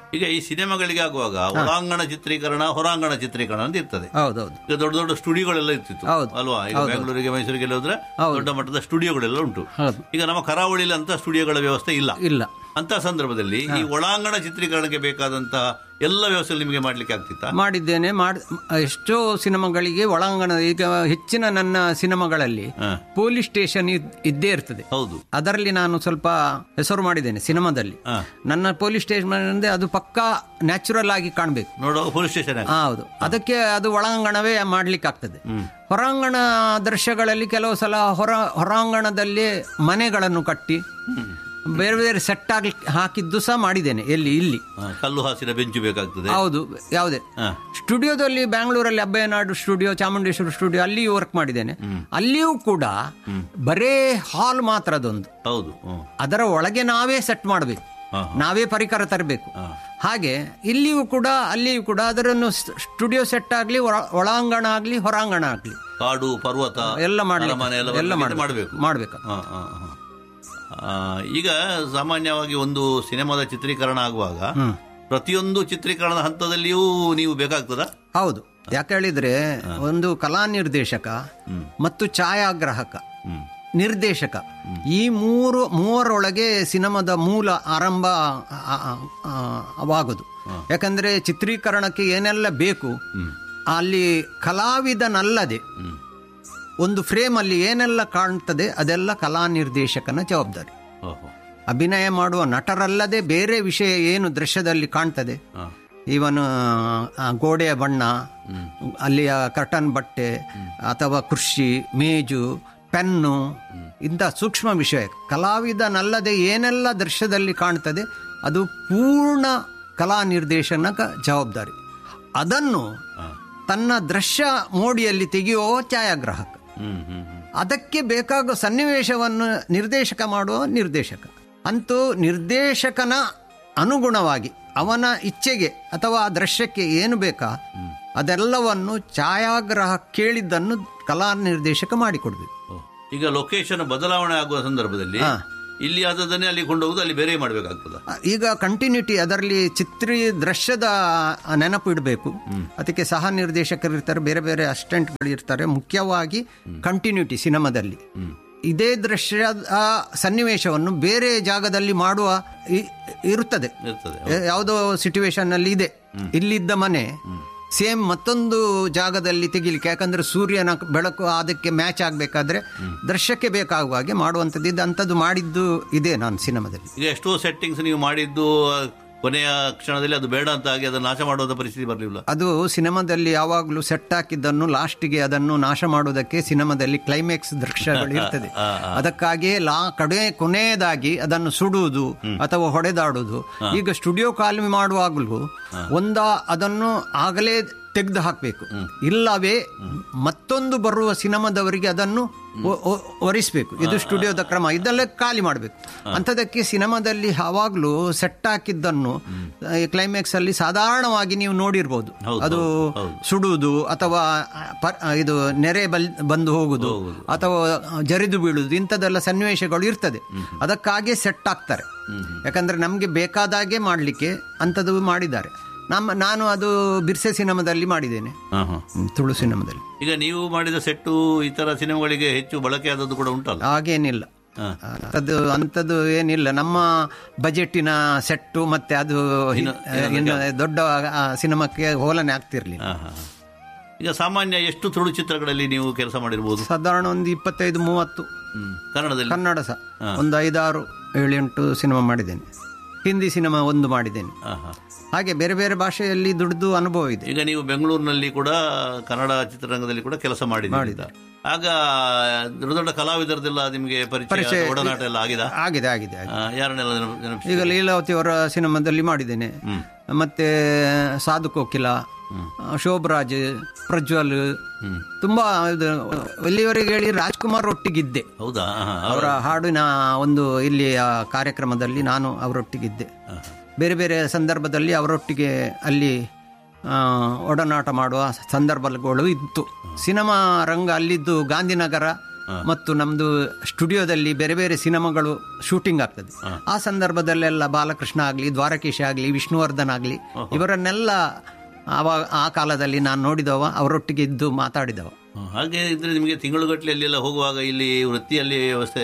ಈಗ ಈ ಸಿನಿಮಾಗಳಿಗೆ ಆಗುವಾಗ ಒಳಾಂಗಣ ಚಿತ್ರೀಕರಣ, ಹೊರಾಂಗಣ ಚಿತ್ರೀಕರಣ ಅಂತ ಇರ್ತದೆ. ಈಗ ದೊಡ್ಡ ದೊಡ್ಡ ಸ್ಟುಡಿಯೋಗಳೆಲ್ಲ ಇರ್ತಿತ್ತು ಅಲ್ವಾ? ಈಗ ಬೆಂಗಳೂರಿಗೆ, ಮೈಸೂರಿಗೆ ಹೋದ್ರೆ ದೊಡ್ಡ ಮಟ್ಟದ ಸ್ಟುಡಿಯೋಗಳೆಲ್ಲ ಉಂಟು. ಈಗ ನಮ್ಮ ಕರಾವಳಿಯಲ್ಲಿ ಅಂತ ಸ್ಟುಡಿಯೋಗಳ ವ್ಯವಸ್ಥೆ ಇಲ್ಲ. ಅಂತ ಸಂದರ್ಭದಲ್ಲಿ ಈ ಒಳಾಂಗಣ ಚಿತ್ರೀಕರಣಕ್ಕೆ ಬೇಕಾದಂತಹ ಎಲ್ಲ ವ್ಯವಸ್ಥೆ ನಿಮಗೆ ಮಾಡ್ಲಿಕ್ಕೆ ಆಗ್ತಿತ್ತಾ? ಮಾಡಿದ್ದೇನೆ. ಎಷ್ಟೋ ಸಿನಿಮಾಗಳಿಗೆ ಒಳಾಂಗಣ, ಈಗ ಹೆಚ್ಚಿನ ನನ್ನ ಸಿನಿಮಾಗಳಲ್ಲಿ ಪೊಲೀಸ್ ಸ್ಟೇಷನ್ ಇದ್ದೇ ಇರ್ತದೆ. ಹೌದು, ಅದರಲ್ಲಿ ನಾನು ಸ್ವಲ್ಪ ಹೆಸರು ಮಾಡಿದ್ದೇನೆ ಸಿನಿಮಾದಲ್ಲಿ. ನನ್ನ ಪೊಲೀಸ್ ಸ್ಟೇಷನ್ ಅಂದ್ರೆ ಅದು ಪಕ್ಕಾ ನ್ಯಾಚುರಲ್ ಆಗಿ ಕಾಣಬೇಕು ನೋಡುವಾಗ ಪೊಲೀಸ್ ಸ್ಟೇಷನ್. ಹೌದು, ಅದಕ್ಕೆ ಅದು ಒಳಾಂಗಣವೇ ಮಾಡ್ಲಿಕ್ಕೆ ಆಗ್ತದೆ. ಹೊರಾಂಗಣ ದೃಶ್ಯಗಳಲ್ಲಿ ಕೆಲವು ಸಲ ಹೊರಾಂಗಣದಲ್ಲಿ ಮನೆಗಳನ್ನು ಕಟ್ಟಿ ಬೇರೆ ಬೇರೆ ಸೆಟ್ ಆಗಿ ಹಾಕಿದ್ದು ಸಹ ಮಾಡಿದ್ದೇನೆ. ಇಲ್ಲಿ ಕಲ್ಲು ಹಾಸಿನ ಬೆಂಚು ಬೇಕಾಗ್ತದೆ. ಹೌದು, ಯಾವುದೇ ಸ್ಟುಡಿಯೋದಲ್ಲಿ ಬ್ಯಾಂಗ್ಳೂರಲ್ಲಿ ಅಬ್ಬಯ್ಯನಾಡು ಸ್ಟುಡಿಯೋ, ಚಾಮುಂಡೇಶ್ವರಿ ಸ್ಟುಡಿಯೋ ಅಲ್ಲಿಯೂ ವರ್ಕ್ ಮಾಡಿದ್ದೇನೆ. ಅಲ್ಲಿಯೂ ಕೂಡ ಬರೇ ಹಾಲ್ ಮಾತ್ರ ಅದೊಂದು. ಹೌದು, ಅದರ ಒಳಗೆ ನಾವೇ ಸೆಟ್ ಮಾಡಬೇಕು, ನಾವೇ ಪರಿಕರ ತರಬೇಕು. ಹಾಗೆ ಇಲ್ಲಿಯೂ ಕೂಡ ಅಲ್ಲಿಯೂ ಕೂಡ ಅದರನ್ನು ಸ್ಟುಡಿಯೋ ಸೆಟ್ ಆಗಲಿ, ಒಳಾಂಗಣ ಆಗಲಿ, ಹೊರಾಂಗಣ ಆಗಲಿ, ಕಾಡು ಪರ್ವತ ಎಲ್ಲ ಮಾಡಬೇಕು. ಈಗ ಸಾಮಾನ್ಯವಾಗಿ ಒಂದು ಸಿನಿಮಾದ ಚಿತ್ರೀಕರಣ ಆಗುವಾಗ ಪ್ರತಿಯೊಂದು ಚಿತ್ರೀಕರಣದ ಹಂತದಲ್ಲಿಯೂ ನೀವು ಬೇಕಾಗ್ತದ? ಹೌದು, ಯಾಕೆ ಹೇಳಿದ್ರೆ ಒಂದು ಕಲಾ ನಿರ್ದೇಶಕ ಮತ್ತು ಛಾಯಾಗ್ರಾಹಕ, ನಿರ್ದೇಶಕ, ಈ ಮೂವರೊಳಗೆ ಸಿನಿಮಾದ ಮೂಲ ಆರಂಭವಾಗುದು. ಯಾಕಂದ್ರೆ ಚಿತ್ರೀಕರಣಕ್ಕೆ ಏನೆಲ್ಲ ಬೇಕು, ಅಲ್ಲಿ ಕಲಾವಿದನಲ್ಲದೆ ಒಂದು ಫ್ರೇಮ್ ಅಲ್ಲಿ ಏನೆಲ್ಲ ಕಾಣ್ತದೆ ಅದೆಲ್ಲ ಕಲಾ ನಿರ್ದೇಶಕನ ಜವಾಬ್ದಾರಿ. ಅಭಿನಯ ಮಾಡುವ ನಟರಲ್ಲದೆ ಬೇರೆ ವಿಷಯ ಏನು ದೃಶ್ಯದಲ್ಲಿ ಕಾಣ್ತದೆ, ಇವನು ಗೋಡೆಯ ಬಣ್ಣ, ಅಲ್ಲಿಯ ಕರ್ಟನ್ ಬಟ್ಟೆ ಅಥವಾ ಕುರ್ಚಿ, ಮೇಜು, ಪೆನ್ನು, ಇಂಥ ಸೂಕ್ಷ್ಮ ವಿಷಯ ಕಲಾವಿದನಲ್ಲದೆ ಏನೆಲ್ಲ ದೃಶ್ಯದಲ್ಲಿ ಕಾಣ್ತದೆ ಅದು ಪೂರ್ಣ ಕಲಾ ನಿರ್ದೇಶನಕ ಜವಾಬ್ದಾರಿ. ಅದನ್ನು ತನ್ನ ದೃಶ್ಯ ಮೋಡಿಯಲ್ಲಿ ತೆಗೆಯುವ ಛಾಯಾಗ್ರಾಹಕ, ಅದಕ್ಕೆ ಬೇಕಾಗುವ ಸನ್ನಿವೇಶವನ್ನು ನಿರ್ದೇಶಕ ಮಾಡುವ ನಿರ್ದೇಶಕ. ಅಂತೂ ನಿರ್ದೇಶಕನ ಅನುಗುಣವಾಗಿ ಅವನ ಇಚ್ಛೆಗೆ ಅಥವಾ ದೃಶ್ಯಕ್ಕೆ ಏನು ಬೇಕಾ ಅದೆಲ್ಲವನ್ನು ಛಾಯಾಗ್ರಾಹಕ ಕೇಳಿದ್ದನ್ನು ಕಲಾ ನಿರ್ದೇಶಕ ಮಾಡಿಕೊಡ್ಬೇಕು. ಈಗ ಲೊಕೇಶನ್ ಬದಲಾವಣೆ ಆಗುವ ಸಂದರ್ಭದಲ್ಲಿ ಇಲ್ಲಿ ಆದದನ್ನೇ ಅಲ್ಲಿ ಕೊಂಡೋಗುದು, ಅಲ್ಲಿ ಬೇರೆ ಮಾಡಬೇಕಾಗ್ತದೆ. ಈಗ ಕಂಟಿನ್ಯೂಟಿ, ಅದರಲ್ಲಿ ದೃಶ್ಯದ ನೆನಪು ಇಡಬೇಕು. ಅದಕ್ಕೆ ಸಹ ನಿರ್ದೇಶಕರು ಇರ್ತಾರೆ, ಬೇರೆ ಬೇರೆ ಅಸಿಸ್ಟೆಂಟ್ಗಳು ಇರ್ತಾರೆ. ಮುಖ್ಯವಾಗಿ ಕಂಟಿನ್ಯೂಟಿ ಸಿನಿಮಾದಲ್ಲಿ ಇದೇ ದೃಶ್ಯದ ಸನ್ನಿವೇಶವನ್ನು ಬೇರೆ ಜಾಗದಲ್ಲಿ ಮಾಡುವ ಇರುತ್ತದೆ. ಯಾವುದೋ ಸಿಚುವೇಶನ್ ಅಲ್ಲಿ ಇದೆ, ಇಲ್ಲಿದ್ದ ಮನೆ ಸೇಮ್ ಮತ್ತೊಂದು ಜಾಗದಲ್ಲಿ ತೆಗಿಲಿಕ್ಕೆ, ಯಾಕಂದ್ರೆ ಸೂರ್ಯನ ಬೆಳಕು ಅದಕ್ಕೆ ಮ್ಯಾಚ್ ಆಗಬೇಕಾದ್ರೆ ದೃಶ್ಯಕ್ಕೆ ಬೇಕಾಗುವ ಹಾಗೆ ಮಾಡುವಂಥದ್ದು ಅಂಥದ್ದು ಮಾಡಿದ್ದು ಇದೆ ನಾನು ಸಿನಿಮಾದಲ್ಲಿ. ಈಗ ಎಷ್ಟೋ ಸೆಟ್ಟಿಂಗ್ಸ್ ನೀವು ಮಾಡಿದ್ದು ಕೊನೆಯ ಕ್ಷಣದಲ್ಲಿ ಅದು ಬೇಡ ಅಂತ ಆಗಿ ಅದನ್ನು ನಾಶ ಮಾಡುವಂಥ ಪರಿಸ್ಥಿತಿ ಬರಲಿಲ್ಲ. ಅದು ಸಿನಿಮಾದಲ್ಲಿ ಯಾವಾಗಲೂ ಸೆಟ್ ಹಾಕಿದ್ದನ್ನು ಲಾಸ್ಟಿಗೆ ಅದನ್ನು ನಾಶ ಮಾಡುವುದಕ್ಕೆ ಸಿನಿಮಾದಲ್ಲಿ ಕ್ಲೈಮ್ಯಾಕ್ಸ್ ದೃಶ್ಯಗಳು ಇರ್ತದೆ. ಅದಕ್ಕಾಗಿಯೇ ಕೊನೆಯದಾಗಿ ಅದನ್ನು ಸುಡುವುದು ಅಥವಾ ಹೊಡೆದಾಡುವುದು. ಈಗ ಸ್ಟುಡಿಯೋ ಕಾಲುವೆ ಮಾಡುವಾಗಲೂ ಅದನ್ನು ಆಗಲೇ ತೆಗೆದು ಹಾಕಬೇಕು, ಇಲ್ಲವೇ ಮತ್ತೊಂದು ಬರುವ ಸಿನಿಮಾದವರಿಗೆ ಅದನ್ನು ಒರಿಸಬೇಕು. ಇದು ಸ್ಟುಡಿಯೋದ ಕ್ರಮ, ಇದೆಲ್ಲ ಖಾಲಿ ಮಾಡಬೇಕು. ಅಂಥದಕ್ಕೆ ಸಿನಿಮಾದಲ್ಲಿ ಯಾವಾಗಲೂ ಸೆಟ್ ಹಾಕಿದ್ದನ್ನು ಕ್ಲೈಮ್ಯಾಕ್ಸ್ ಅಲ್ಲಿ ಸಾಧಾರಣವಾಗಿ ನೀವು ನೋಡಿರ್ಬೋದು, ಅದು ಸುಡುವುದು ಅಥವಾ ಇದು ನೆರೆ ಬಂದು ಹೋಗುದು ಅಥವಾ ಜರಿದು ಬೀಳುವುದು, ಇಂಥದ್ದೆಲ್ಲ ಸನ್ನಿವೇಶಗಳು ಇರ್ತದೆ. ಅದಕ್ಕಾಗಿಯೇ ಸೆಟ್ ಆಗ್ತಾರೆ, ಯಾಕಂದ್ರೆ ನಮ್ಗೆ ಬೇಕಾದಾಗೆ ಮಾಡ್ಲಿಕ್ಕೆ ಅಂಥದ್ದು ಮಾಡಿದ್ದಾರೆ. ನಾನು ಅದು ಬಿರ್ಸೆ ಸಿನಿಮಾದಲ್ಲಿ ಮಾಡಿದ್ದೇನೆ, ತುಳು ಸಿನಿಮಾದಲ್ಲಿ. ಈಗ ನೀವು ಮಾಡಿದ ಸೆಟ್ಟು ಇತರ ಸಿನಿಮಾಗಳಿಗೆ ಹೆಚ್ಚು ಬಳಕೆ ಆದದ್ದು ಕೂಡ ಉಂಟಲ್ಲ? ಹಾಗೇನಿಲ್ಲ, ಅಂಥದ್ದು ಏನಿಲ್ಲ. ನಮ್ಮ ಬಜೆಟಿನ ಸೆಟ್ಟು ಮತ್ತೆ ಅದು ದೊಡ್ಡ ಸಿನಿಮಾಕ್ಕೆ ಹೋಲನೆ ಆಗ್ತಿರ್ಲಿಲ್ಲ. ಈಗ ಸಾಮಾನ್ಯ ಎಷ್ಟು ತುಳು ಚಿತ್ರಗಳಲ್ಲಿ ನೀವು ಕೆಲಸ ಮಾಡಿರ್ಬೋದು? ಸಾಧಾರಣ ಒಂದು 25-30. ಕನ್ನಡ ಸಹ ಒಂದು 5-6-7-8 ಸಿನಿಮಾ ಮಾಡಿದ್ದೇನೆ. ಹಿಂದಿ ಸಿನಿಮಾ ಒಂದು ಮಾಡಿದ್ದೇನೆ. ಹಾಗೆ ಬೇರೆ ಬೇರೆ ಭಾಷೆಯಲ್ಲಿ ದುಡಿದು ಅನುಭವ ಇದೆ. ಈಗ ನೀವು ಬೆಂಗಳೂರಿನಲ್ಲಿ ಕೂಡ ಕನ್ನಡ ಚಿತ್ರರಂಗದಲ್ಲಿ ಕೂಡ ಕೆಲಸ ಮಾಡಿದ, ಆಗ ದೊಡ್ಡ ದೊಡ್ಡ ಕಲಾವಿದರದೆಲ್ಲ ನಿಮಗೆ ಪರಿಚಯ, ಒಡನಾಟ ಎಲ್ಲ ಆಗಿದೆ. ಯಾರನ್ನೆಲ್ಲ? ಈಗ ಲೀಲಾವತಿ ಅವರ ಸಿನಿಮಾದಲ್ಲಿ ಮಾಡಿದ್ದೇನೆ, ಮತ್ತೆ ಸಾಧು ಕೋಕಿಲ, ಶೋಭರಾಜ್, ಪ್ರಜ್ವಲ್, ತುಂಬಾ ಇಲ್ಲಿವರೆಗೆ ಹೇಳಿ ರಾಜ್ಕುಮಾರ್ ಒಟ್ಟಿಗಿದ್ದೆ. ಹೌದಾ? ಅವರ ಹಾಡಿನ ಒಂದು ಇಲ್ಲಿಯ ಕಾರ್ಯಕ್ರಮದಲ್ಲಿ ನಾನು ಅವರೊಟ್ಟಿಗಿದ್ದೆ. ಬೇರೆ ಬೇರೆ ಸಂದರ್ಭದಲ್ಲಿ ಅವರೊಟ್ಟಿಗೆ ಅಲ್ಲಿ ಒಡನಾಟ ಮಾಡುವ ಸಂದರ್ಭಗಳು ಇತ್ತು. ಸಿನಿಮಾ ರಂಗ ಅಲ್ಲಿದ್ದು ಗಾಂಧಿನಗರ ಮತ್ತು ನಮ್ದು ಸ್ಟುಡಿಯೋದಲ್ಲಿ ಬೇರೆ ಬೇರೆ ಸಿನಿಮಾಗಳು ಶೂಟಿಂಗ್ ಆಗ್ತದೆ. ಆ ಸಂದರ್ಭದಲ್ಲೆಲ್ಲ ಬಾಲಕೃಷ್ಣ ಆಗಲಿ, ದ್ವಾರಕೀಶ್ ಆಗಲಿ, ವಿಷ್ಣುವರ್ಧನ್ ಆಗಲಿ, ಇವರನ್ನೆಲ್ಲ ಆ ಕಾಲದಲ್ಲಿ ನಾನು ನೋಡಿದವ, ಅವರೊಟ್ಟಿಗೆ ಇದ್ದು ಮಾತಾಡಿದವ. ಹಾಗೆ ಇದ್ರೆ ನಿಮಗೆ ತಿಂಗಳುಗಟ್ಟಲೆ ಅಲ್ಲೆಲ್ಲ ಹೋಗುವಾಗ ಇಲ್ಲಿ ವೃತ್ತಿಯಲ್ಲಿ ವ್ಯವಸ್ಥೆ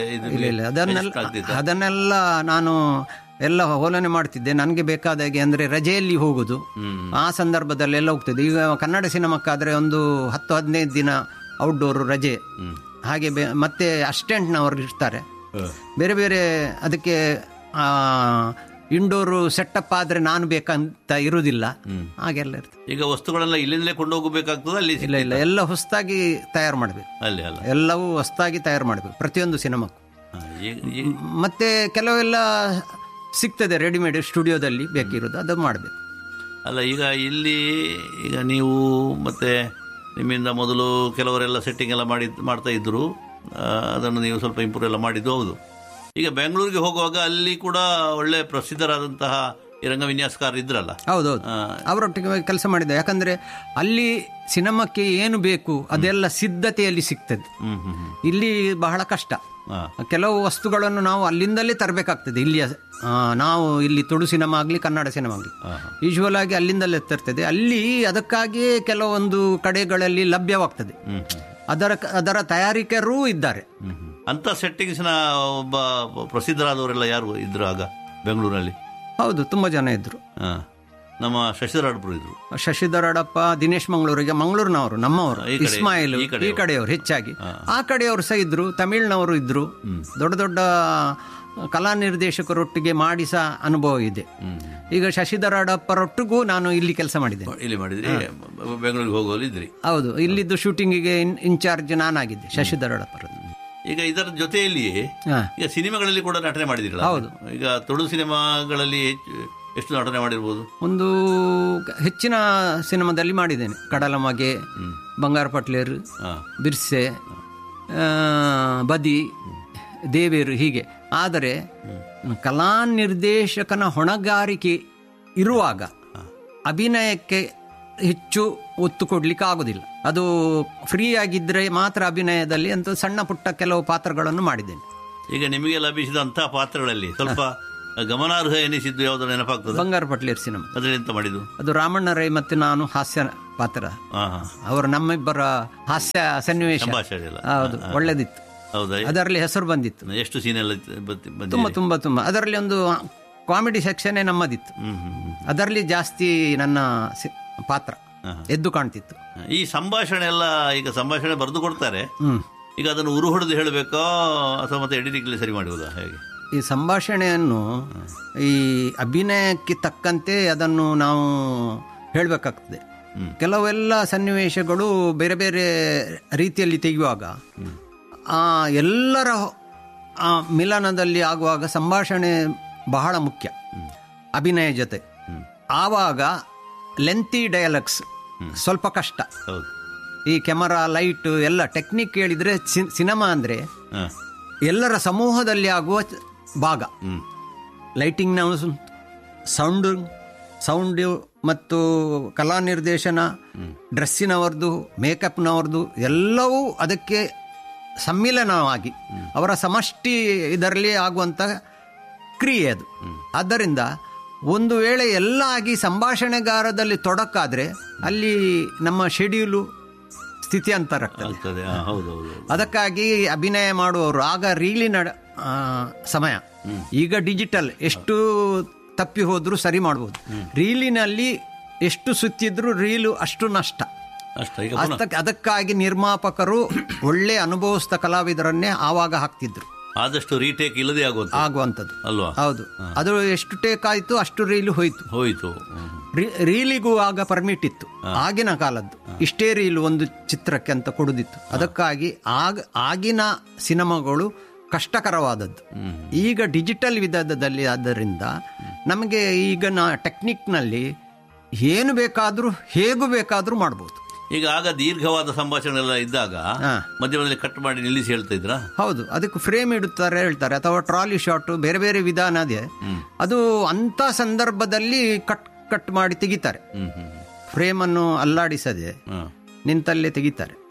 ಅದನ್ನೆಲ್ಲ ನಾನು ಎಲ್ಲ ಹೋಲನೆ ಮಾಡ್ತಿದ್ದೆ. ನನಗೆ ಬೇಕಾದಾಗೆ ಅಂದರೆ ರಜೆಯಲ್ಲಿ ಹೋಗುದು, ಆ ಸಂದರ್ಭದಲ್ಲೆಲ್ಲ ಹೋಗ್ತಿದ್ದೆ. ಈಗ ಕನ್ನಡ ಸಿನಿಮಾಕ್ಕಾದರೆ ಒಂದು 10-15 ದಿನ ಔಟ್ಡೋರ್ ರಜೆ, ಹಾಗೆ ಮತ್ತೆ ಅಸಿಸ್ಟೆಂಟ್ನವರು ಇರ್ತಾರೆ. ಬೇರೆ ಬೇರೆ ಅದಕ್ಕೆ ಇಂಡೋರು ಸೆಟಪ್ ಆದರೆ ನಾನು ಬೇಕಂತ ಇರುವುದಿಲ್ಲ, ಹಾಗೆಲ್ಲ ಇರ್ತದೆ. ಈಗ ವಸ್ತುಗಳೆಲ್ಲ ಇಲ್ಲಿಂದಲೇ ಕೊಂಡು ಹೋಗಬೇಕಾಗ್ತದೆ? ಅಲ್ಲಿ ಇಲ್ಲ, ಎಲ್ಲ ಹೊಸದಾಗಿ ತಯಾರು ಮಾಡಬೇಕು, ಎಲ್ಲವೂ ಹೊಸದಾಗಿ ತಯಾರು ಮಾಡಬೇಕು ಪ್ರತಿಯೊಂದು ಸಿನಿಮಾಕ್ಕೂ. ಮತ್ತೆ ಕೆಲವೆಲ್ಲ ಸಿಗ್ತದೆ ರೆಡಿಮೇಡ್, ಸ್ಟುಡಿಯೋದಲ್ಲಿ ಬೇಕಿರೋದು ಅದು ಮಾಡಬೇಕು. ಅಲ್ಲ, ಈಗ ಇಲ್ಲಿ ಈಗ ನೀವು ಮತ್ತೆ ನಿಮ್ಮಿಂದ ಮೊದಲು ಕೆಲವರೆಲ್ಲ ಸೆಟ್ಟಿಂಗ್ ಎಲ್ಲ ಮಾಡ್ತಾ ಇದ್ರು, ಅದನ್ನು ನೀವು ಸ್ವಲ್ಪ ಇಂಪ್ರೂವ್ ಎಲ್ಲ ಮಾಡಿದ್ದು ಹೌದು. ಈಗ ಬೆಂಗಳೂರಿಗೆ ಹೋಗುವಾಗ ಅಲ್ಲಿ ಕೂಡ ಒಳ್ಳೆ ಪ್ರಸಿದ್ಧರಾದಂತಹ ಈ ರಂಗ ವಿನ್ಯಾಸಕಾರ ಇದ್ರಲ್ಲ? ಹೌದೌದು, ಅವರೊಟ್ಟಿಗೆ ಕೆಲಸ ಮಾಡಿದ್ದೆ. ಯಾಕಂದ್ರೆ ಅಲ್ಲಿ ಸಿನಿಮಾಕ್ಕೆ ಏನು ಬೇಕು ಅದೆಲ್ಲ ಸಿದ್ಧತೆಯಲ್ಲಿ ಸಿಗ್ತದೆ. ಇಲ್ಲಿ ಬಹಳ ಕಷ್ಟ. ಕೆಲವು ವಸ್ತುಗಳನ್ನು ನಾವು ಅಲ್ಲಿಂದಲೇ ತರಬೇಕಾಗ್ತದೆ. ಇಲ್ಲಿಯ ನಾವು ಇಲ್ಲಿ ತುಳು ಸಿನಿಮಾ ಆಗಲಿ, ಕನ್ನಡ ಸಿನಿಮಾ ಆಗಲಿ ಯೂಶುವಲ್ ಆಗಿ ಅಲ್ಲಿಂದಲೇ ತರ್ತದೆ. ಅಲ್ಲಿ ಅದಕ್ಕಾಗಿಯೇ ಕೆಲವೊಂದು ಕಡೆಗಳಲ್ಲಿ ಲಭ್ಯವಾಗ್ತದೆ. ಅದರ ತಯಾರಿಕರೂ ಇದ್ದಾರೆ. ಅಂತ ಸೆಟ್ಟಿಂಗ್ಸ್ನ ಒಬ್ಬ ಪ್ರಸಿದ್ಧರಾದವರೆಲ್ಲ ಯಾರು ಇದ್ರು ಆಗ ಬೆಂಗಳೂರಲ್ಲಿ? ಹೌದು, ತುಂಬಾ ಜನ ಇದ್ರು. ನಮ್ಮ ಶಶಿಧರ್ ಅಡಪರು ಇದ್ರು. ಶಶಿಧರ್ ಅಡಪ್ಪ, ದಿನೇಶ್ ಮಂಗಳೂರಿನವರು, ನಮ್ಮವರು, ಇಸ್ಮಾಯಿಲ್ ಈ ಕಡೆಯವರು ಹೆಚ್ಚಾಗಿ. ಆ ಕಡೆಯವರು ಸಹ ಇದ್ರು, ತಮಿಳ್ನವರು ಇದ್ರು. ದೊಡ್ಡ ದೊಡ್ಡ ಕಲಾ ನಿರ್ದೇಶಕರೊಟ್ಟಿಗೆ ಮಾಡಿ ಸಹ ಅನುಭವ ಇದೆ. ಈಗ ಶಶಿಧರ್ ಅಡಪ್ಪರೊಟ್ಟಿಗೂ ನಾನು ಇಲ್ಲಿ ಕೆಲಸ ಮಾಡಿದ್ದೇನೆ. ಇಲ್ಲಿ ಮಾಡಿದ್ರಿ? ಬೆಂಗಳೂರಿಗೆ ಹೋಗೋರು ಇದ್ರಿ? ಹೌದು, ಇಲ್ಲಿದ್ದು ಶೂಟಿಂಗಿಗೆ ಇನ್ಚಾರ್ಜ್ ನಾನಾಗಿದ್ದೆ, ಶಶಿಧರ್ ಅಡಪ್ಪರ. ಈಗ ಇದರ ಜೊತೆಯಲ್ಲಿಯೇ ಈಗ ಸಿನಿಮಾಗಳಲ್ಲಿ ಕೂಡ ನಟನೆ ಮಾಡಿದಿರಲ್ಲ? ಹೌದು. ಈಗ ತುಳು ಸಿನಿಮಾಗಳಲ್ಲಿ ಎಷ್ಟು ನಟನೆ ಮಾಡಿರ್ಬೋದು? ಒಂದು ಹೆಚ್ಚಿನ ಸಿನಿಮಾದಲ್ಲಿ ಮಾಡಿದ್ದೇನೆ. ಕಡಲಮಗೆ, ಬಂಗಾರ ಪಟ್ಲೇರು, ಬಿರ್ಸೆ, ಬದಿ, ದೇವೇರು, ಹೀಗೆ. ಆದರೆ ಕಲಾ ನಿರ್ದೇಶಕನ ಹೊಣೆಗಾರಿಕೆ ಇರುವಾಗ ಅಭಿನಯಕ್ಕೆ ಹೆಚ್ಚು ಒತ್ತು ಕೊಡ್ಲಿಕ್ಕೆ ಆಗುದಿಲ್ಲ. ಅದು ಫ್ರೀ ಆಗಿದ್ರೆ ಮಾತ್ರ ಅಭಿನಯದಲ್ಲಿ ಅಂತ ಸಣ್ಣ ಪುಟ್ಟ ಕೆಲವು ಪಾತ್ರಗಳನ್ನು ಮಾಡಿದ್ದೇನೆ. ಈಗ ನಿಮಗೆ ಲಭಿಸಿದಂತಹ ಪಾತ್ರಗಳಲ್ಲಿ ಸ್ವಲ್ಪ ಗಮನಾರ್ಹ ಎನಿಸಿದ್ದು ಯಾವ್ದು ನೆನಪಾಗ್ತದೆ? ಬಂಗಾರ ಪಟ್ಲೇರ್ ಸಿನಿಮಾ. ಅದ್ರಲ್ಲಿ ಎಂತ ಮಾಡಿದ್ದು? ಅದು ರಾಮಣ್ಣ ರೈ ಮತ್ತೆ ನಾನು ಹಾಸ್ಯ ಪಾತ್ರ. ಅವರು ನಮ್ಮಿಬ್ಬರ ಹಾಸ್ಯ ಸನ್ನಿವೇಶ ಹೌದು, ಒಳ್ಳೆದಿತ್ತು. ಅದರಲ್ಲಿ ಹೆಸರು ಬಂದಿತ್ತು. ಎಷ್ಟು ಸೀನ್ ಎಲ್ಲ? ತುಂಬಾ ಅದರಲ್ಲಿ ಒಂದು ಕಾಮಿಡಿ ಸೆಕ್ಷನ್ ನಮ್ಮದಿತ್ತು. ಅದರಲ್ಲಿ ಜಾಸ್ತಿ ನನ್ನ ಪಾತ್ರ ಎದ್ದು ಕಾಣ್ತಿತ್ತು. ಈ ಸಂಭಾಷಣೆ ಎಲ್ಲ, ಈಗ ಸಂಭಾಷಣೆ ಬರೆದು ಕೊಡ್ತಾರೆ, ಈಗ ಅದನ್ನು ಉರು ಹೊಡೆದು ಹೇಳಬೇಕಾ ಅಥವಾ ಮತ್ತೆ ಎಡಿಟಿಂಗ್ ಸರಿ ಮಾಡುವುದಾ, ಹೇಗೆ? ಈ ಸಂಭಾಷಣೆಯನ್ನು ಈ ಅಭಿನಯಕ್ಕೆ ತಕ್ಕಂತೆ ಅದನ್ನು ನಾವು ಹೇಳಬೇಕಾಗ್ತದೆ. ಕೆಲವೆಲ್ಲ ಸನ್ನಿವೇಶಗಳು ಬೇರೆ ಬೇರೆ ರೀತಿಯಲ್ಲಿ ತೆಗೆಯುವಾಗ ಎಲ್ಲರ ಮಿಲನದಲ್ಲಿ ಆಗುವಾಗ ಸಂಭಾಷಣೆ ಬಹಳ ಮುಖ್ಯ ಅಭಿನಯ ಜೊತೆ. ಆವಾಗ ಲೆಂತಿ ಡಯಲಾಗ್ಸ್ ಸ್ವಲ್ಪ ಕಷ್ಟ. ಈ ಕ್ಯಾಮರಾ, ಲೈಟ್ ಎಲ್ಲ ಟೆಕ್ನಿಕ್ ಹೇಳಿದ್ರೆ ಸಿನಿಮಾ ಅಂದರೆ ಎಲ್ಲರ ಸಮೂಹದಲ್ಲಿ ಆಗುವ ಭಾಗ. ಲೈಟಿಂಗ್ನ ಸೌಂಡು ಮತ್ತು ಕಲಾ ನಿರ್ದೇಶನ, ಡ್ರೆಸ್ಸಿನವರದು, ಮೇಕಪ್ನವರದು ಎಲ್ಲವೂ ಅದಕ್ಕೆ ಸಮ್ಮಿಲನವಾಗಿ ಅವರ ಸಮಷ್ಟಿ ಇದರಲ್ಲಿ ಆಗುವಂಥ ಕ್ರಿಯೆ ಅದು. ಆದ್ದರಿಂದ ಒಂದು ವೇಳೆ ಎಲ್ಲ ಆಗಿ ಸಂಭಾಷಣೆಗಾರದಲ್ಲಿ ತೊಡಕಾದರೆ ಅಲ್ಲಿ ನಮ್ಮ ಶೆಡ್ಯೂಲು ಸ್ಥಿತ್ಯಂತರಾಗ್ತದೆ. ಅದಕ್ಕಾಗಿ ಅಭಿನಯ ಮಾಡುವವರು ಆಗ ರೀಲಿನ ಸಮಯ. ಈಗ ಡಿಜಿಟಲ್ ಎಷ್ಟು ತಪ್ಪಿ ಹೋದರೂ ಸರಿ ಮಾಡ್ಬೋದು. ರೀಲಿನಲ್ಲಿ ಎಷ್ಟು ಸುತ್ತಿದ್ರೂ ರೀಲು ಅಷ್ಟು ನಷ್ಟ. ಅದಕ್ಕಾಗಿ ನಿರ್ಮಾಪಕರು ಒಳ್ಳೆ ಅನುಭವಿಸಿದ ಕಲಾವಿದರನ್ನೇ ಆವಾಗ ಹಾಕ್ತಿದ್ರು. ಆದಷ್ಟು ರೀಟೇಕ್ ಇಲ್ಲದೆ ಆಗುವಂಥದ್ದು ಅಲ್ವಾ? ಹೌದು. ಅದು ಎಷ್ಟು ಟೇಕ್ ಆಯಿತು ಅಷ್ಟು ರೀಲು ಹೋಯಿತು. ರೀಲಿಗೂ ಆಗ ಪರ್ಮಿಟ್ ಇತ್ತು ಆಗಿನ ಕಾಲದ್ದು. ಇಷ್ಟೇ ರೀಲು ಒಂದು ಚಿತ್ರಕ್ಕೆ ಅಂತ ಕೊಡುದಿತ್ತು. ಅದಕ್ಕಾಗಿ ಆಗಿನ ಸಿನಿಮಾಗಳು ಕಷ್ಟಕರವಾದದ್ದು. ಈಗ ಡಿಜಿಟಲ್ ವಿಧದಲ್ಲಿ ಆದ್ದರಿಂದ ನಮಗೆ ಈಗ ಟೆಕ್ನಿಕ್ನಲ್ಲಿ ಏನು ಬೇಕಾದರೂ ಹೇಗೂ ಬೇಕಾದರೂ ಮಾಡ್ಬೋದು. ಈಗ ಆಗ ದೀರ್ಘವಾದ ಸಂಭಾಷಣೆ ಎಲ್ಲ ಇದ್ದಾಗ ಮಧ್ಯದಲ್ಲಿ ಕಟ್ ಮಾಡಿ ನಿಲ್ಲಿಸಿ ಹೇಳ್ತಾ ಇದ್ರ? ಹೌದು, ಅದಕ್ಕೆ ಫ್ರೇಮ್ ಇಡುತ್ತಾರೆ ಹೇಳ್ತಾರೆ, ಅಥವಾ ಟ್ರಾಲಿ ಶಾಟ್, ಬೇರೆ ಬೇರೆ ವಿಧಾನ ಇದೆ. ಅದು ಅಂತ ಸಂದರ್ಭದಲ್ಲಿ ಕಟ್ ಮಾಡಿ ತೆಗಿತಾರೆ. ಫ್ರೇಮ್ ಅನ್ನು ಅಲ್ಲಾಡಿಸದೆ ನಿಂತಲ್ಲೇ ತೆಗಿತಾರೆ.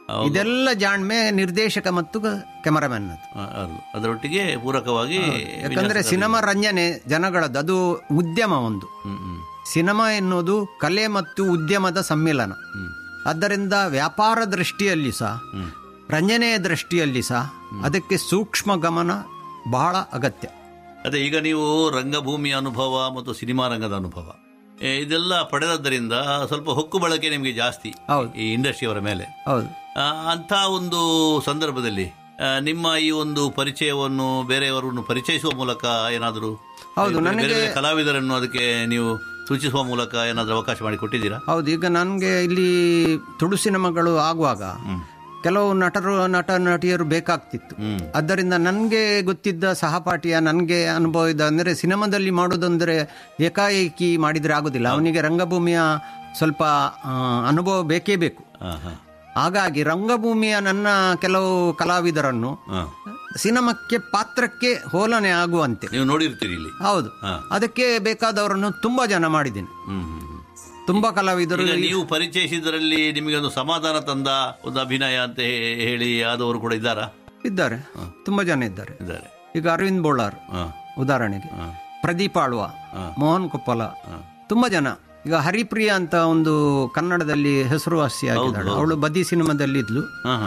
ಇದೆಲ್ಲ ಜಾಣ್ಮೆ ನಿರ್ದೇಶಕ ಮತ್ತು ಕ್ಯಾಮರಾಮನ್ ಅದರೊಟ್ಟಿಗೆ ಪೂರಕವಾಗಿ. ಯಾಕಂದ್ರೆ ಸಿನಿಮಾ ರಂಜನೆ ಜನಗಳದ್ದು, ಅದು ಉದ್ಯಮ. ಒಂದು ಸಿನಿಮಾ ಎನ್ನುವುದು ಕಲೆ ಮತ್ತು ಉದ್ಯಮದ ಸಮ್ಮಿಲನ. ಆದ್ದರಿಂದ ವ್ಯಾಪಾರ ದೃಷ್ಟಿಯಲ್ಲಿ ಸಹ ರಂಜನೆಯ ದೃಷ್ಟಿಯಲ್ಲಿ ಸಹ ಅದಕ್ಕೆ ಸೂಕ್ಷ್ಮ ಗಮನ ಬಹಳ ಅಗತ್ಯ. ಅದೇ ಈಗ ನೀವು ರಂಗಭೂಮಿಯ ಅನುಭವ ಮತ್ತು ಸಿನಿಮಾ ರಂಗದ ಅನುಭವ ಇದೆಲ್ಲ ಪಡೆದದ್ದರಿಂದ ಸ್ವಲ್ಪ ಹೊಕ್ಕು ಬಳಕೆ ನಿಮಗೆ ಜಾಸ್ತಿ ಈ ಇಂಡಸ್ಟ್ರಿಯವರ ಮೇಲೆ. ಅಂತ ಒಂದು ಸಂದರ್ಭದಲ್ಲಿ ನಿಮ್ಮ ಈ ಒಂದು ಪರಿಚಯವನ್ನು ಬೇರೆಯವರನ್ನು ಪರಿಚಯಿಸುವ ಮೂಲಕ ಏನಾದರೂ ಕಲಾವಿದರನ್ನು ಅದಕ್ಕೆ ನೀವು ಸೂಚಿಸುವ ಮೂಲಕ ಏನಾದರೂ ಅವಕಾಶ ಮಾಡಿ ಕೊಟ್ಟಿದ್ದೀರಾ? ಹೌದು. ಈಗ ನನಗೆ ಇಲ್ಲಿ ತುಳು ಸಿನಿಮಾಗಳು ಆಗುವಾಗ ಕೆಲವು ನಟ ನಟಿಯರು ಬೇಕಾಗ್ತಿತ್ತು. ಆದ್ದರಿಂದ ನನಗೆ ಗೊತ್ತಿದ್ದ ಸಹಪಾಠಿಯ ನನಗೆ ಅನುಭವ ಇದೆ. ಅಂದರೆ ಸಿನಿಮಾದಲ್ಲಿ ಮಾಡೋದಂದರೆ ಏಕಾಏಕಿ ಮಾಡಿದರೆ ಆಗೋದಿಲ್ಲ, ಅವನಿಗೆ ರಂಗಭೂಮಿಯ ಸ್ವಲ್ಪ ಅನುಭವ ಬೇಕೇ ಬೇಕು. ಹಾಗಾಗಿ ರಂಗಭೂಮಿಯ ನನ್ನ ಕೆಲವು ಕಲಾವಿದರನ್ನು ಸಿನಿಮಾಕ್ಕೆ ಪಾತ್ರಕ್ಕೆ ಹೋಲನೆ ಆಗುವಂತೆ ನೀವು ನೋಡಿರ್ತೀರಿ ಇಲ್ಲಿ. ಹೌದು, ಅದಕ್ಕೆ ಬೇಕಾದವರನ್ನು ತುಂಬಾ ಜನ ಮಾಡಿದ್ದೇನೆ. ತುಂಬಾ ಕಲಾವಿದರು ನೀವು ಪರಿಚಯಿಸಿದ್ರಲ್ಲಿ ನಿಮಗೆ ಒಂದು ಸಮಾಧಾನ ತಂದ ಒಂದು ಅಭಿನಯ ಅಂತ ಹೇಳಿ ಆದವರು ಕೂಡ ಇದ್ದಾರೆ. ತುಂಬಾ ಜನ ಇದ್ದಾರೆ. ಈಗ ಅರವಿಂದ್ ಬೋಳಾರ್ ಉದಾಹರಣೆಗೆ, ಪ್ರದೀಪ್ ಆಳ್ವ, ಮೋಹನ್ ಕೊಪ್ಪಲ, ತುಂಬಾ ಜನ. ಈಗ ಹರಿಪ್ರಿಯ ಅಂತ ಒಂದು ಕನ್ನಡದಲ್ಲಿ ಹೆಸರುವಾಸಿಯಾಗಿದ್ದಾಳೆ, ಅವಳು ಬದಿ ಸಿನಿಮಾದಲ್ಲಿ ಇದ್ಲು.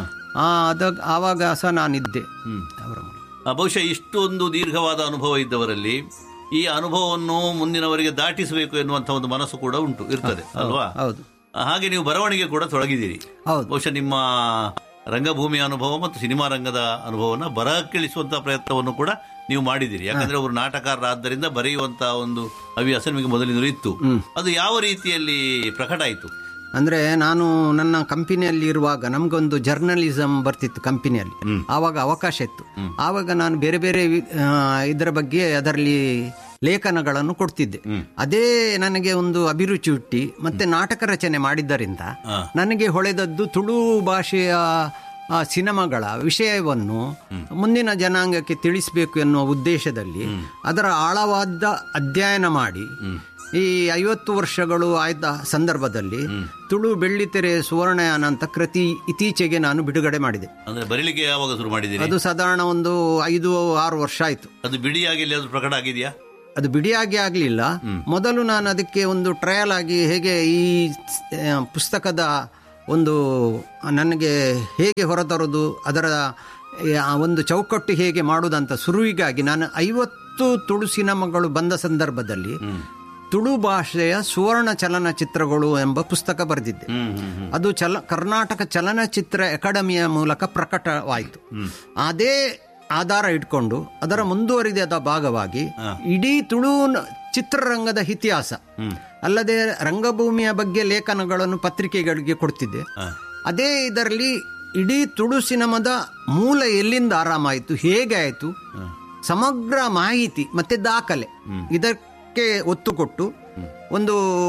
ಆವಾಗ ಸಹ ನಾನಿದ್ದೆ ಅವರ. ಬಹುಶಃ ಇಷ್ಟೊಂದು ದೀರ್ಘವಾದ ಅನುಭವ ಇದ್ದವರಲ್ಲಿ ಈ ಅನುಭವವನ್ನು ಮುಂದಿನವರಿಗೆ ದಾಟಿಸಬೇಕು ಎನ್ನುವಂತ ಒಂದು ಮನಸ್ಸು ಕೂಡ ಇರ್ತದೆ ಅಲ್ವಾ? ಹೌದು. ಹಾಗೆ ನೀವು ಬರವಣಿಗೆ ಕೂಡ ತೊಡಗಿದ್ದೀರಿ. ಬಹುಶಃ ನಿಮ್ಮ ರಂಗಭೂಮಿಯ ಅನುಭವ ಮತ್ತು ಸಿನಿಮಾ ರಂಗದ ಅನುಭವವನ್ನು ಬರಹಕ್ಕಿಳಿಸುವಂತಹ ಪ್ರಯತ್ನವನ್ನು ಕೂಡ ನೀವು ಮಾಡಿದ್ದೀರಿ. ಯಾಕಂದ್ರೆ ಅವರು ನಾಟಕರಾದ್ದರಿಂದ ಬರೆಯುವಂತಹ ಒಂದು ಹವ್ಯಾಸ ನಿಮಗೆ ಮೊದಲಿಂದಲೂ ಇತ್ತು. ಅದು ಯಾವ ರೀತಿಯಲ್ಲಿ ಪ್ರಕಟ ಆಯಿತು? ಅಂದ್ರೆ ನಾನು ನನ್ನ ಕಂಪನಿಯಲ್ಲಿ ಇರುವಾಗ ನಮ್ಗೊಂದು ಜರ್ನಲಿಸಂ ಬರ್ತಿತ್ತು ಕಂಪನಿಯಲ್ಲಿ. ಆವಾಗ ಅವಕಾಶ ಇತ್ತು. ಆವಾಗ ನಾನು ಬೇರೆ ಬೇರೆ ಇದರ ಬಗ್ಗೆ ಅದರಲ್ಲಿ ಲೇಖನಗಳನ್ನು ಕೊಡ್ತಿದ್ದೆ. ಅದೇ ನನಗೆ ಒಂದು ಅಭಿರುಚಿ ಹುಟ್ಟಿ ಮತ್ತೆ ನಾಟಕ ರಚನೆ ಮಾಡಿದ್ದರಿಂದ ನನಗೆ ಹೊಳೆದದ್ದು ತುಳು ಭಾಷೆಯ ಸಿನಿಮಾಗಳ ವಿಷಯವನ್ನು ಮುಂದಿನ ಜನಾಂಗಕ್ಕೆ ತಿಳಿಸಬೇಕು ಎನ್ನುವ ಉದ್ದೇಶದಲ್ಲಿ ಅದರ ಆಳವಾದ ಅಧ್ಯಯನ ಮಾಡಿ ಈ 50 ವರ್ಷಗಳು ಆಯ್ದ ಸಂದರ್ಭದಲ್ಲಿ ತುಳು ಬೆಳ್ಳಿತೆರೆ ಸುವರ್ಣಯಾನ ಅಂತ ಕೃತಿ ಇತ್ತೀಚೆಗೆ ನಾನು ಬಿಡುಗಡೆ ಮಾಡಿದೆ. ಬರೀಲಿಕ್ಕೆ ಯಾವಾಗ ಶುರು ಮಾಡಿದ್ದೀರಿ? ಅದು ಸಾಧಾರಣ ಒಂದು 5-6 ವರ್ಷ ಆಯ್ತು. ಅದು ಬಿಡಿಯಾಗಿ ಪ್ರಕಟ ಆಗಿದೆಯಾ? ಅದು ಬಿಡಿಯಾಗಿ ಆಗಲಿಲ್ಲ. ಮೊದಲು ನಾನು ಅದಕ್ಕೆ ಒಂದು ಟ್ರಯಲ್ ಆಗಿ ಹೇಗೆ ಈ ಪುಸ್ತಕದ ಒಂದು ನನಗೆ ಹೇಗೆ ಹೊರತರೋದು, ಅದರ ಒಂದು ಚೌಕಟ್ಟು ಹೇಗೆ ಮಾಡುವುದಂತ ಶುರುವಿಗಾಗಿ ನಾನು 50 ತುಳು ಸಿನಿಮಾಗಳು ಬಂದ ಸಂದರ್ಭದಲ್ಲಿ ತುಳು ಭಾಷೆಯ ಸುವರ್ಣ ಚಲನಚಿತ್ರಗಳು ಎಂಬ ಪುಸ್ತಕ ಬರೆದಿದ್ದೆ. ಅದು ಕರ್ನಾಟಕ ಚಲನಚಿತ್ರ ಅಕಾಡೆಮಿಯ ಮೂಲಕ ಪ್ರಕಟವಾಯಿತು. ಅದೇ ಆಧಾರ ಇಟ್ಕೊಂಡು ಅದರ ಮುಂದುವರಿದ ಭಾಗವಾಗಿ ಇಡೀ ತುಳು ಚಿತ್ರರಂಗದ ಇತಿಹಾಸ ಅಲ್ಲದೆ ರಂಗಭೂಮಿಯ ಬಗ್ಗೆ ಲೇಖನಗಳನ್ನು ಪತ್ರಿಕೆಗಳಿಗೆ ಕೊಡ್ತಿದ್ದೆ. ಅದೇ ಇದರಲ್ಲಿ ಇಡೀ ತುಳು ಸಿನಿಮಾದ ಮೂಲ ಎಲ್ಲಿಂದ ಆರಾಮಾಯಿತು, ಹೇಗೆ ಆಯಿತು, ಸಮಗ್ರ ಮಾಹಿತಿ ಮತ್ತೆ ದಾಖಲೆ ಇದಕ್ಕೆ ಒತ್ತು ಕೊಟ್ಟು ಒಂದು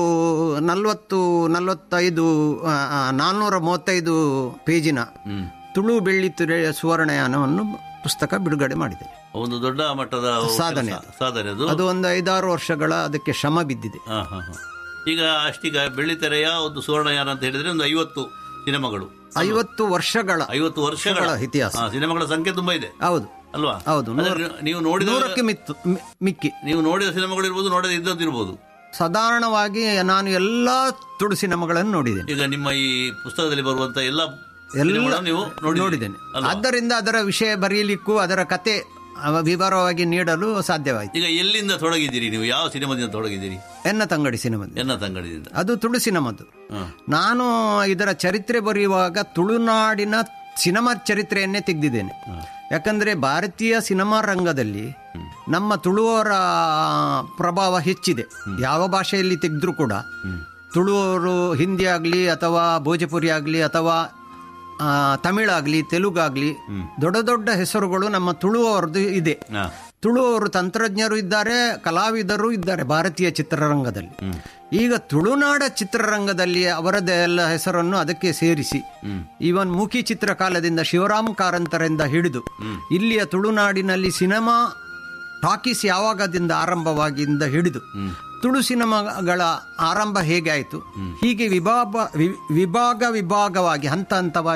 435 ಪೇಜಿನ ತುಳು ಬೆಳ್ಳಿತೆರೆಯ ಸುವರ್ಣಯಾನವನ್ನು ಪುಸ್ತಕ ಬಿಡುಗಡೆ ಮಾಡಿದೆ. ಒಂದು ದೊಡ್ಡ ಮಟ್ಟದ ಸಾಧನೆ. ಅದು ಒಂದು 5-6 ವರ್ಷಗಳ ಅದಕ್ಕೆ ಶ್ರಮ ಬಿದ್ದಿದೆ. ಈಗ ಅಷ್ಟೀಗ ಬೆಳ್ಳಿತೆರೆಯ ಒಂದು ಸುವರ್ಣಯಾನ ಅಂತ ಹೇಳಿದ್ರೆ ಒಂದು 50 ಸಿನಿಮಾಗಳು, 50 ವರ್ಷಗಳ ಇತಿಹಾಸ. ಸಿನಿಮಾಗಳ ಸಂಖ್ಯೆ ತುಂಬಾ ಇದೆ. ಹೌದು ಅಲ್ವಾ? ಹೌದು. ನೀವು ನೋಡಿದ ಮಿಕ್ಕಿ ನೀವು ನೋಡಿದ ಸಿನಿಮಾಗಳು ಇರ್ಬೋದು, ನೋಡದ ಇದ್ದದಿರ್ಬೋದು. ಸಾಧಾರಣವಾಗಿ ನಾನು ಎಲ್ಲಾ ತುಳು ಸಿನಿಮಾಗಳನ್ನು ನೋಡಿದ್ದೇನೆ. ಈಗ ನಿಮ್ಮ ಈ ಪುಸ್ತಕದಲ್ಲಿ ಬರುವಂತ ಎಲ್ಲ ನೀವು ನೋಡಿದ್ದೇನೆ. ಆದ್ದರಿಂದ ಅದರ ವಿಷಯ ಬರೆಯಲಿಕ್ಕೂ ಅದರ ಕತೆ ವಿವರವಾಗಿ ನೀಡಲು ಸಾಧ್ಯವಾಯಿತು. ಈಗ ಎಲ್ಲಿಂದ ತೊಡಗಿದ್ದೀರಿ ನೀವು? ಯಾವ ಸಿನಿಮಾದಿಂದ ತೊಡಗಿದ್ದೀರಿ? ಎನ್ನ ತಂಗಡಿ ಸಿನಿಮಾದಿಂದ. ಅದು ತುಳು ಸಿನಿಮಾದ್ದು. ನಾನು ಇದರ ಚರಿತ್ರೆ ಬರೆಯುವಾಗ ತುಳುನಾಡಿನ ಸಿನಿಮಾ ಚರಿತ್ರೆಯನ್ನೇ ತೆಗೆದಿದ್ದೇನೆ. ಯಾಕಂದ್ರೆ ಭಾರತೀಯ ಸಿನಿಮಾ ರಂಗದಲ್ಲಿ ನಮ್ಮ ತುಳುವರ ಪ್ರಭಾವ ಹೆಚ್ಚಿದೆ. ಯಾವ ಭಾಷೆಯಲ್ಲಿ ತೆಗೆದ್ರೂ ಕೂಡ ತುಳುವರು ಹಿಂದಿ ಆಗಲಿ ಅಥವಾ ಭೋಜಪುರಿ ಆಗಲಿ ಅಥವಾ ತಮಿಳಾಗ್ಲಿ ತೆಲುಗಾಗ್ಲಿ ದೊಡ್ಡ ದೊಡ್ಡ ಹೆಸರುಗಳು ನಮ್ಮ ತುಳುವರದು ಇದೆ. ತುಳುವರು ತಂತ್ರಜ್ಞರು ಇದ್ದಾರೆ, ಕಲಾವಿದರು ಇದ್ದಾರೆ ಭಾರತೀಯ ಚಿತ್ರರಂಗದಲ್ಲಿ. ಈಗ ತುಳುನಾಡ ಚಿತ್ರರಂಗದಲ್ಲಿ ಅವರದೆಲ್ಲ ಹೆಸರನ್ನು ಅದಕ್ಕೆ ಸೇರಿಸಿ ಇವನ್ ಮೂಕಿ ಚಿತ್ರಕಾಲದಿಂದ ಶಿವರಾಮ್ ಕಾರಂತರಿಂದ ಹಿಡಿದು ಇಲ್ಲಿಯ ತುಳುನಾಡಿನಲ್ಲಿ ಸಿನಿಮಾ ಟಾಕೀಸ್ ಯಾವಾಗದಿಂದ ಆರಂಭವಾಗಿಂದ ಹಿಡಿದು ತುಳು ಸಿನಿಮಾಗಳ ಆರಂಭ ಹೇಗೆ ಆಯಿತು, ಹೀಗೆ ವಿಭಾಗವಾಗಿ ಹಂತ ಹಂತವಾಗಿ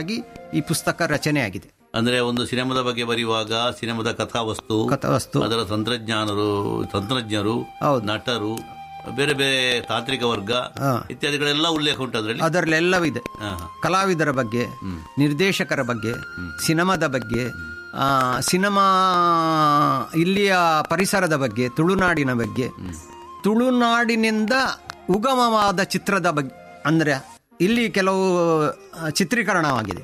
ಈ ಪುಸ್ತಕ ರಚನೆಯಾಗಿದೆ. ಅಂದ್ರೆ ಒಂದು ಸಿನಿಮಾದ ಬಗ್ಗೆ ಬರೆಯುವಾಗ ಸಿನಿಮಾದ ಕಥಾವಸ್ತು, ಅದರ ತಂತ್ರಜ್ಞರು, ನಟರು, ಬೇರೆ ಬೇರೆ ತಾಂತ್ರಿಕ ವರ್ಗ ಇತ್ಯಾದಿಗಳೆಲ್ಲ ಉಲ್ಲೇಖ ಉಂಟು ಅದರಲ್ಲಿ. ಅದರಲ್ಲೆಲ್ಲವಿದೆ. ಕಲಾವಿದರ ಬಗ್ಗೆ, ನಿರ್ದೇಶಕರ ಬಗ್ಗೆ, ಸಿನಿಮಾದ ಬಗ್ಗೆ, ಸಿನಿಮಾ ಇಲ್ಲಿಯ ಪರಿಸರದ ಬಗ್ಗೆ, ತುಳುನಾಡಿನ ಬಗ್ಗೆ, ತುಳುನಾಡಿನಿಂದ ಉಗಮವಾದ ಚಿತ್ರದ ಬಗ್ಗೆ. ಅಂದರೆ ಇಲ್ಲಿ ಕೆಲವು ಚಿತ್ರೀಕರಣವಾಗಿದೆ,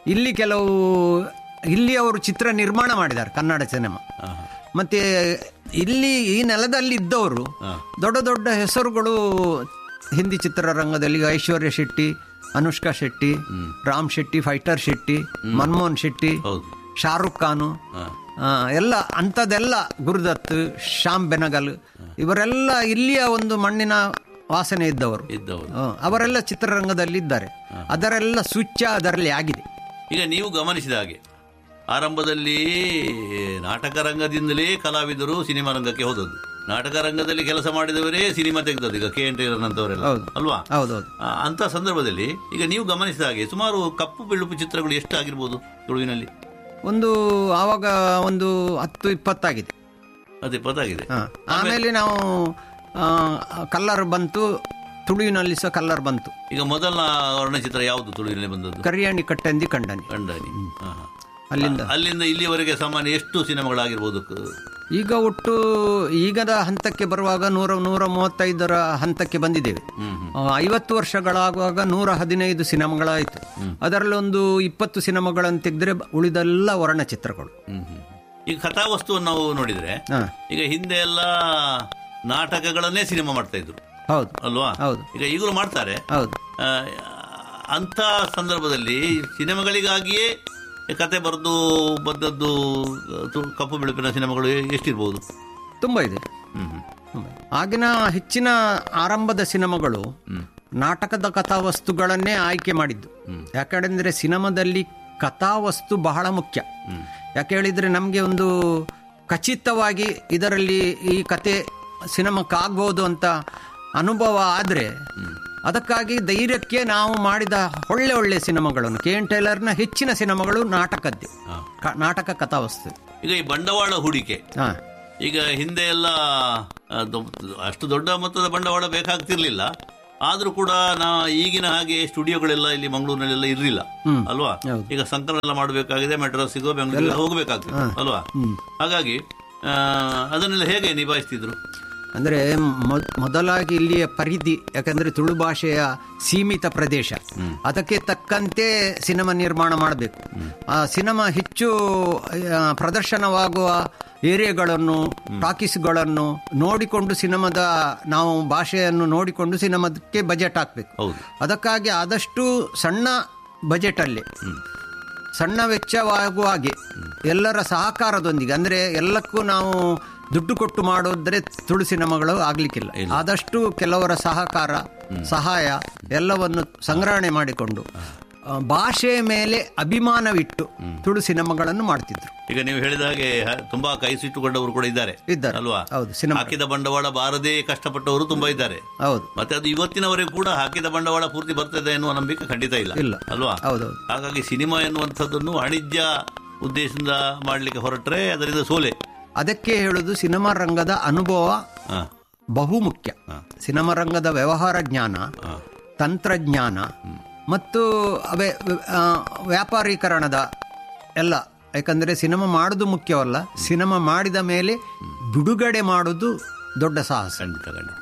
ಇಲ್ಲಿ ಅವರು ಚಿತ್ರ ನಿರ್ಮಾಣ ಮಾಡಿದ್ದಾರೆ ಕನ್ನಡ ಸಿನಿಮಾ. ಮತ್ತೆ ಇಲ್ಲಿ ಈ ನೆಲದಲ್ಲಿ ಇದ್ದವರು ದೊಡ್ಡ ದೊಡ್ಡ ಹೆಸರುಗಳು ಹಿಂದಿ ಚಿತ್ರರಂಗದಲ್ಲಿ. ಐಶ್ವರ್ಯ ಶೆಟ್ಟಿ, ಅನುಷ್ಕಾ ಶೆಟ್ಟಿ, ರಾಮ್ ಶೆಟ್ಟಿ, ಫೈಟರ್ ಶೆಟ್ಟಿ, ಮನಮೋಹನ್ ಶೆಟ್ಟಿ, ಶಾರುಖ್ ಖಾನು, ಎಲ್ಲ ಅಂಥದ್ದೆಲ್ಲ, ಗುರುದತ್, ಶ್ಯಾಮ್ ಬೆನಗಲ್, ಇವರೆಲ್ಲ ಇಲ್ಲಿಯ ಒಂದು ಮಣ್ಣಿನ ವಾಸನೆ ಇದ್ದವರು. ಅವರೆಲ್ಲ ಚಿತ್ರರಂಗದಲ್ಲಿ ಇದ್ದಾರೆ. ಅದರೆಲ್ಲ ಸೂಚ್ಯ ಅದರಲ್ಲಿ ಆಗಿದೆ. ಈಗ ನೀವು ಗಮನಿಸಿದ ಹಾಗೆ ಆರಂಭದಲ್ಲಿ ನಾಟಕ ರಂಗದಿಂದಲೇ ಕಲಾವಿದರು ಸಿನಿಮಾ ರಂಗಕ್ಕೆ ಹೋದದ್ದು. ನಾಟಕ ರಂಗದಲ್ಲಿ ಕೆಲಸ ಮಾಡಿದವರೇ ಸಿನಿಮಾ ತೆಗೆದದ್ದು. ಈಗ KN ಟೈಲರ್ ಅಂತವರೆಲ್ಲ ಅಲ್ವಾ? ಅಂತ ಸಂದರ್ಭದಲ್ಲಿ ಈಗ ನೀವು ಗಮನಿಸಿದ ಹಾಗೆ ಸುಮಾರು ಕಪ್ಪು ಬಿಳುಪು ಚಿತ್ರಗಳು ಎಷ್ಟು ಆಗಿರ್ಬೋದು ತುಳುವಿನಲ್ಲಿ? ಆವಾಗ ಒಂದು 10-20 ಆಗಿದೆ. 20 ಆಗಿದೆ. ಆಮೇಲೆ ನಾವು ಕಲ್ಲರ್ ಬಂತು, ತುಳುವಿನಲ್ಲಿ ಸಹ ಕಲ್ಲರ್ ಬಂತು. ಈಗ ಮೊದಲ ವರ್ಣಚಿತ್ರ ಯಾವುದು ತುಳುವಿನಲ್ಲಿ ಬಂದದ್ದು? ಕರಿಯಾಣಿ ಕಟ್ಟಂದಿ ಕಂಡನಿ. ಅಲ್ಲಿಂದ ಇಲ್ಲಿವರೆಗೆ ಸಾಮಾನ್ಯ ಎಷ್ಟು ಸಿನಿಮಾಗಳಾಗಿರ್ಬೋದು? ಈಗ ಒಟ್ಟು ಈಗದ ಹಂತಕ್ಕೆ ಬರುವಾಗ 135 ಹಂತಕ್ಕೆ ಬಂದಿದ್ದೇವೆ. 50 ವರ್ಷಗಳಾಗುವಾಗ 115 ಸಿನಿಮಾಗಳಾಯಿತು. ಅದರಲ್ಲಿ ಒಂದು 20 ಸಿನಿಮಾಗಳನ್ನು ತೆಗೆದ್ರೆ ಉಳಿದೆಲ್ಲ ವರ್ಣಚಿತ್ರಗಳು. ಈಗ ಕಥಾವಸ್ತುವನ್ನು ನಾವು ನೋಡಿದ್ರೆ ಈಗ ಹಿಂದೆ ಎಲ್ಲ ನಾಟಕಗಳನ್ನೇ ಸಿನಿಮಾ ಮಾಡ್ತಾ ಇದ್ರು. ಹೌದು ಅಲ್ವಾ? ಹೌದು. ಈಗ ಈಗಲೂ ಮಾಡ್ತಾರೆ. ಹೌದು. ಅಂತ ಸಂದರ್ಭದಲ್ಲಿ ಸಿನಿಮಾಗಳಿಗಾಗಿಯೇ ಕತೆ ಬರೆದು ಬಂದದ್ದು ಕಪ್ಪು ಬಿಳುಪಿನ ಸಿನಿಮಾಗಳು ಎಷ್ಟಿರ್ಬೋದು? ತುಂಬ ಇದೆ. ಆಗಿನ ಹೆಚ್ಚಿನ ಆರಂಭದ ಸಿನಿಮಾಗಳು ನಾಟಕದ ಕಥಾವಸ್ತುಗಳನ್ನೇ ಆಯ್ಕೆ ಮಾಡಿದ್ದು. ಯಾಕಂದ್ರೆ ಸಿನಿಮಾದಲ್ಲಿ ಕಥಾವಸ್ತು ಬಹಳ ಮುಖ್ಯ. ಯಾಕೆ ಹೇಳಿದ್ರೆ ನಮಗೆ ಒಂದು ಖಚಿತವಾಗಿ ಇದರಲ್ಲಿ ಈ ಕತೆ ಸಿನಿಮಾಕ್ಕಾಗ್ಬೋದು ಅಂತ ಅನುಭವ ಆದರೆ, ಅದಕ್ಕಾಗಿ ಧೈರ್ಯಕ್ಕೆ ನಾವು ಮಾಡಿದ ಒಳ್ಳೆ ಸಿನಿಮಾಗಳನ್ನು, KN ಟೈಲರ್ನ ಹೆಚ್ಚಿನ ಸಿನಿಮಾಗಳು ನಾಟಕದ್ದೇ, ನಾಟಕ ಕಥಾವಸ್ತು. ಈಗ ಈ ಬಂಡವಾಳ ಹೂಡಿಕೆ, ಈಗ ಹಿಂದೆ ಎಲ್ಲ ಅಷ್ಟು ದೊಡ್ಡ ಮೊತ್ತದ ಬಂಡವಾಳ ಬೇಕಾಗ್ತಿರ್ಲಿಲ್ಲ. ಆದ್ರೂ ಕೂಡ ಈಗಿನ ಹಾಗೆ ಸ್ಟುಡಿಯೋಗಳೆಲ್ಲ ಇಲ್ಲಿ ಮಂಗಳೂರಿನಲ್ಲೆಲ್ಲ ಇರಲಿಲ್ಲ ಅಲ್ವಾ? ಈಗ ಸಂಕಲನ ಎಲ್ಲ ಮಾಡಬೇಕಾಗಿದೆ, ಮೆಡ್ರಾಸಿಗೋ ಬೆಂಗಳೂರಿಗೋ ಹೋಗಬೇಕಾಗ್ತದೆ ಅಲ್ವಾ? ಹಾಗಾಗಿ ಅದನ್ನೆಲ್ಲ ಹೇಗೆ ನಿಭಾಯಿಸ್ತಿದ್ರು? ಅಂದರೆ ಮೊದಲಾಗಿ ಇಲ್ಲಿಯ ಪರಿಧಿ, ಯಾಕಂದರೆ ತುಳು ಭಾಷೆಯ ಸೀಮಿತ ಪ್ರದೇಶ, ಅದಕ್ಕೆ ತಕ್ಕಂತೆ ಸಿನಿಮಾ ನಿರ್ಮಾಣ ಮಾಡಬೇಕು. ಆ ಸಿನಿಮಾ ಹೆಚ್ಚು ಪ್ರದರ್ಶನವಾಗುವ ಏರಿಯಾಗಳನ್ನು, ಟಾಕೀಸ್ಗಳನ್ನು ನೋಡಿಕೊಂಡು ನಾವು ಭಾಷೆಯನ್ನು ನೋಡಿಕೊಂಡು ಸಿನಿಮಾಕ್ಕೆ ಬಜೆಟ್ ಹಾಕಬೇಕು. ಅದಕ್ಕಾಗಿ ಆದಷ್ಟು ಸಣ್ಣ ಬಜೆಟಲ್ಲಿ, ಸಣ್ಣ ವೆಚ್ಚವಾಗುವ ಹಾಗೆ ಎಲ್ಲರ ಸಹಕಾರದೊಂದಿಗೆ, ಅಂದರೆ ಎಲ್ಲಕ್ಕೂ ನಾವು ದುಡ್ಡು ಕೊಟ್ಟು ಮಾಡೋದ್ರೆ ತುಳು ಸಿನಿಮಾಗಳು ಆಗ್ಲಿಕ್ಕಿಲ್ಲ. ಆದಷ್ಟು ಕೆಲವರ ಸಹಕಾರ, ಸಹಾಯ ಎಲ್ಲವನ್ನು ಸಂಗ್ರಹಣೆ ಮಾಡಿಕೊಂಡು ಭಾಷೆಯ ಮೇಲೆ ಅಭಿಮಾನವಿಟ್ಟು ತುಳು ಸಿನಿಮಾಗಳನ್ನು ಮಾಡ್ತಿದ್ರು. ಈಗ ನೀವು ಹೇಳಿದ ಹಾಗೆ ತುಂಬಾ ಕೈ ಸಿಟ್ಟುಕೊಂಡವರು ಕೂಡ ಇದ್ದಾರೆ ಅಲ್ವಾ? ಹಾಕಿದ ಬಂಡವಾಳ ಬಾರದೆ ಕಷ್ಟಪಟ್ಟವರು ತುಂಬಾ ಇದ್ದಾರೆ. ಹೌದು. ಮತ್ತೆ ಅದು ಇವತ್ತಿನವರೆಗೂ ಕೂಡ ಹಾಕಿದ ಬಂಡವಾಳ ಪೂರ್ತಿ ಬರ್ತದೆ ಎನ್ನುವ ನಂಬಿಕೆ ಖಂಡಿತ ಇಲ್ಲ ಅಲ್ವಾ? ಹಾಗಾಗಿ ಸಿನಿಮಾ ಎನ್ನುವಂಥದ್ದನ್ನು ವಾಣಿಜ್ಯ ಉದ್ದೇಶದಿಂದ ಮಾಡಲಿಕ್ಕೆ ಹೊರಟ್ರೆ ಅದರಿಂದ ಸೋಲೆ. ಅದಕ್ಕೆ ಹೇಳುದು ಸಿನಿಮಾ ರಂಗದ ಅನುಭವ ಬಹು ಮುಖ್ಯ. ಸಿನಿಮಾ ರಂಗದ ವ್ಯವಹಾರ ಜ್ಞಾನ, ತಂತ್ರಜ್ಞಾನ ಮತ್ತು ವ್ಯಾಪಾರೀಕರಣದ ಎಲ್ಲ. ಯಾಕಂದರೆ ಸಿನಿಮಾ ಮಾಡೋದು ಮುಖ್ಯವಲ್ಲ, ಸಿನಿಮಾ ಮಾಡಿದ ಮೇಲೆ ಬಿಡುಗಡೆ ಮಾಡೋದು ದೊಡ್ಡ ಸಾಹಸ.